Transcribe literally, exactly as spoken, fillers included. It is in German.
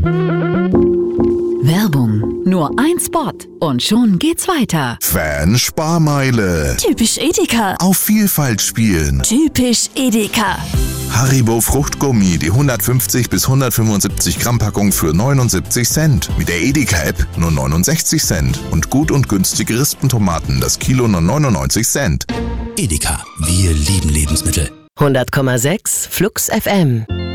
Werbung. Nur ein Spot und schon geht's weiter. Fan-Sparmeile. Typisch Edeka. Auf Vielfalt spielen. Typisch Edeka. Haribo Fruchtgummi, die hundertfünfzig bis hundertfünfundsiebzig Gramm Packung für neunundsiebzig Cent. Mit der Edeka-App nur neunundsechzig Cent. Und gut und günstige Rispentomaten, das Kilo nur neunundneunzig Cent. Edeka, wir lieben Lebensmittel. hundert Komma sechs Flux F M